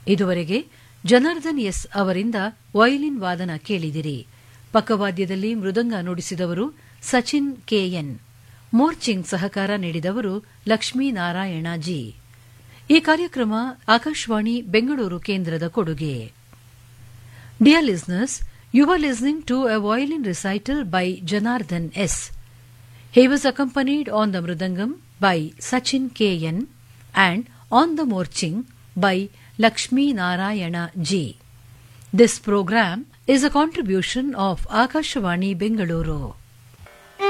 ಇದುವರೆಗೆ ಜನಾರ್ದನ್ ಎಸ್ ಅವರಿಂದ ವಯೋಲಿನ್ ವಾದನ ಕೇಳಿದಿರಿ. ಪಕ್ಕವಾದ್ಯದಲ್ಲಿ ಮೃದಂಗ ನುಡಿಸಿದವರು ಸಚಿನ್ ಕೆಎನ್. ಮೋರ್ಚಿಂಗ್ ಸಹಕಾರ ನೀಡಿದವರು ಲಕ್ಷ್ಮೀನಾರಾಯಣ ಜಿ. ಈ ಕಾರ್ಯಕ್ರಮ ಆಕಾಶವಾಣಿ ಬೆಂಗಳೂರು ಕೇಂದ್ರದ ಕೊಡುಗೆ. Dear listeners, you were listening to a violin recital by Janardhan S. He was accompanied on the mridangam by Sachin K.N. and on the morching by Lakshmi Narayana G. This program is a contribution of Akashvani Bengaluru.